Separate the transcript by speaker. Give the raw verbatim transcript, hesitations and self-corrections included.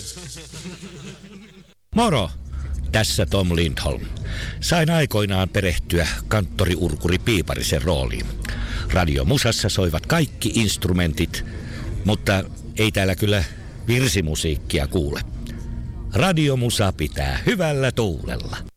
Speaker 1: Moro! Tässä Tom Lindholm. Sain aikoinaan perehtyä kanttori Urkuri Piiparisen rooliin. Radiomusassa soivat kaikki instrumentit, mutta ei täällä kyllä virsimusiikkia kuule. Radiomusa pitää hyvällä tuulella.